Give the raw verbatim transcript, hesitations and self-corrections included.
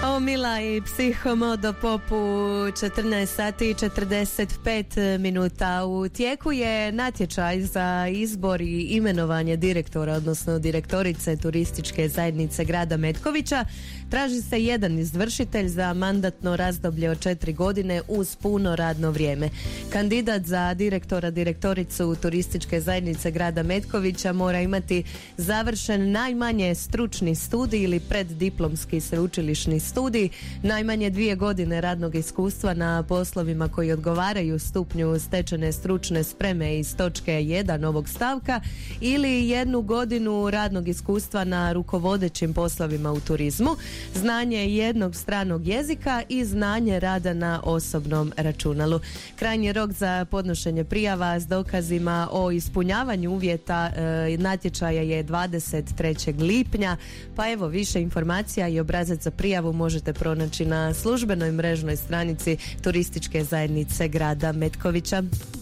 Omila i Psihomodo Popu, četrnaest sati i četrdeset pet minuta. U tijeku je natječaj za izbor i imenovanje direktora, odnosno direktorice turističke zajednice grada Metkovića. Traži se jedan izvršitelj za mandatno razdoblje od četiri godine uz puno radno vrijeme. Kandidat za direktora, direktoricu turističke zajednice grada Metkovića mora imati završen najmanje stručni studij ili preddiplomski sveučilišni studij, najmanje dvije godine radnog iskustva na poslovima koji odgovaraju stupnju stečene stručne spreme iz točke jedan ovog stavka ili jednu godinu radnog iskustva na rukovodećim poslovima u turizmu, znanje jednog stranog jezika i znanje rada na osobnom računalu. Krajnji rok za podnošenje prijava s dokazima o ispunjavanju uvjeta e, natječaja je dvadeset trećeg lipnja, pa evo više informacija i obrazac za prijavu možete pronaći na službenoj mrežnoj stranici turističke zajednice grada Metkovića.